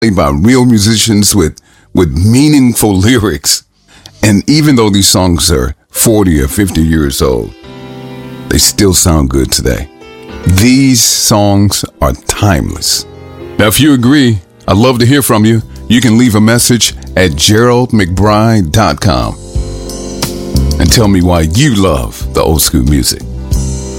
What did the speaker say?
by real musicians with meaningful lyrics. And even though these songs are 40 or 50 years old, they still sound good today. These songs are timeless. Now, if you agree, I'd love to hear from you. You can leave a message at GeraldMcBride.com and tell me why you love the old school music.